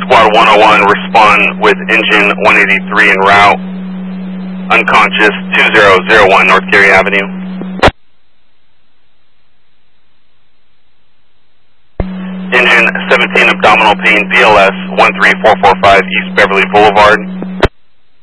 Squad 101, respond with engine 183 en route, unconscious 2001 North Geary Avenue. Engine 17 abdominal pain, BLS 13445 East Beverly Boulevard.